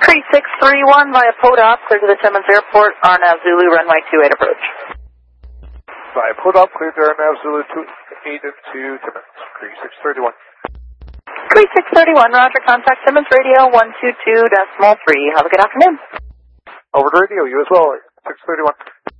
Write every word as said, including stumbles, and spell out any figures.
three six three one via Podop, clear to the Timmins Airport, R N A V Zulu, runway two eight approach. Via Podop, clear to R N A V Zulu two eight to Timmins, three six three one. three six three one, roger, contact Timmins Radio one two two decimal three. Have a good afternoon. Over to radio, you as well, six thirty-one.